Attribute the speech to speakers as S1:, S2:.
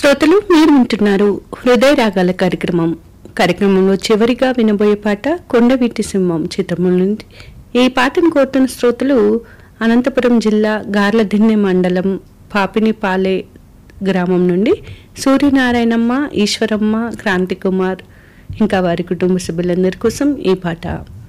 S1: శ్రోతలు మీరు వింటున్నారు హృదయ రాగాల కార్యక్రమంలో చివరిగా వినబోయే పాట కొండవీటి సింహం చిత్రం నుండి. ఈ పాటను కోరుతున్న శ్రోతలు అనంతపురం జిల్లా గార్లదిన్నె మండలం పాపినిపాలె గ్రామం నుండి సూర్యనారాయణమ్మ, ఈశ్వరమ్మ, క్రాంతికుమార్ ఇంకా వారి కుటుంబ సభ్యులందరి కోసం ఈ పాట.